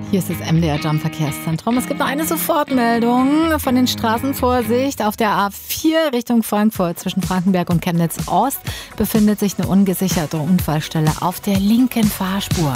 Hier ist das MDR Jump Verkehrszentrum. Es gibt noch eine Sofortmeldung von den Straßenvorsicht. Auf der A4 Richtung Frankfurt zwischen Frankenberg und Chemnitz Ost befindet sich eine ungesicherte Unfallstelle auf der linken Fahrspur.